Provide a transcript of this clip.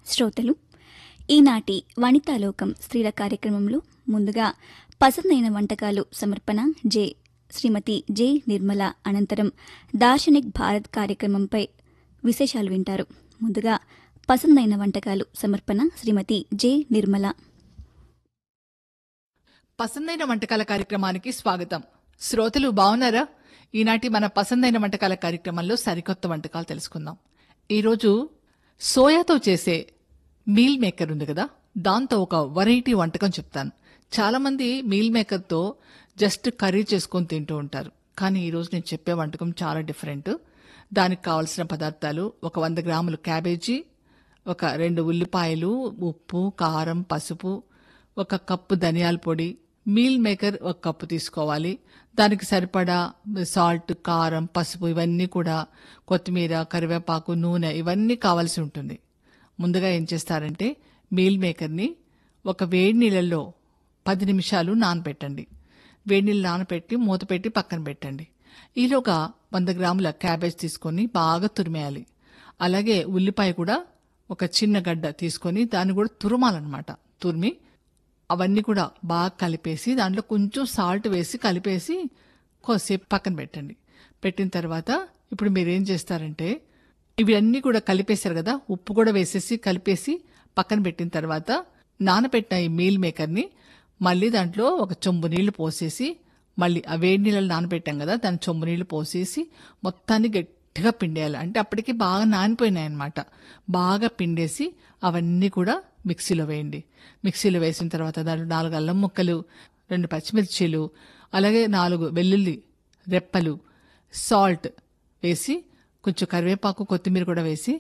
శ్రోతలు ఈనాటి వనితాలోకం స్త్రీల కార్యక్రమంలో ముందుగా పసందైన వంటకాలు సమర్పణ శ్రీమతి జె నిర్మల అనంతరం దార్శనిక్ భారత్ కార్యక్రమంపై విశేషాలు వింటారు. ముందుగా పసందైన వంటకాలు సమర్పణ శ్రీమతి జె నిర్మల. పసందైన వంటకాల కార్యక్రమానికి స్వాగతం. శ్రోతలు బాగున్నారా? ఈనాటి మన పసందైన వంటకాల కార్యక్రమంలో సరికొత్త వంటకాలు తెలుసుకుందాం. ఈరోజు సోయాతో చేసే మీల్ మేకర్ ఉంది కదా, దాంతో ఒక వెరైటీ వంటకం చెప్తాను. చాలామంది మీల్ మేకర్తో జస్ట్ కర్రీ చేసుకొని తింటూ ఉంటారు, కానీ ఈరోజు నేను చెప్పే వంటకం చాలా డిఫరెంట్. దానికి కావలసిన పదార్థాలు: ఒక 100 గ్రాములు క్యాబేజీ, ఒక 2 ఉల్లిపాయలు, ఉప్పు, కారం, పసుపు, 1 కప్పు ధనియాల పొడి, మీల్ మేకర్ 1 కప్పు తీసుకోవాలి. దానికి సరిపడా సాల్ట్, కారం, పసుపు ఇవన్నీ కూడా, కొత్తిమీర, కరివేపాకు, నూనె ఇవన్నీ కావాల్సి ఉంటుంది. ముందుగా ఏం చేస్తారంటే మీల్ మేకర్ని ఒక వేడి నీళ్ళల్లో 10 నిమిషాలు నానబెట్టండి. వేడి నీళ్ళు నానబెట్టి మూత పెట్టి పక్కన పెట్టండి. ఈలోగా 100 గ్రాముల క్యాబేజ్ తీసుకొని బాగా తురిమేయాలి. అలాగే ఉల్లిపాయ కూడా ఒక చిన్న గడ్డ తీసుకొని దాన్ని కూడా తురమాలన్నమాట. తురిమి అవన్నీ కూడా బాగా కలిపేసి దాంట్లో కొంచెం సాల్ట్ వేసి కలిపేసి కొద్దిసేపు పక్కన పెట్టండి. పెట్టిన తర్వాత ఇప్పుడు మీరేం చేస్తారంటే ఇవన్నీ కూడా కలిపేశారు కదా, ఉప్పు కూడా వేసేసి కలిపేసి పక్కన పెట్టిన తర్వాత నానబెట్టిన ఈ మీల్ మేకర్ని మళ్ళీ దాంట్లో 1 చెంబు నీళ్లు పోసేసి, మళ్ళీ ఆ వేడి నీళ్ళలో నానబెట్టాం కదా దాని చెంబు నీళ్లు పోసేసి మొత్తాన్ని గట్టిగా పిండేయాలి. అంటే అప్పటికి బాగా నానిపోయినాయి అన్నమాట. బాగా పిండేసి అవన్నీ కూడా మిక్సీలో వేయండి. మిక్సీలో వేసిన తర్వాత దాంట్లో 4 అల్లం ముక్కలు, 2 పచ్చిమిర్చీలు, అలాగే 4 వెల్లుల్లి రెప్పలు, సాల్ట్ వేసి, కొంచెం కరివేపాకు, కొత్తిమీర కూడా వేసి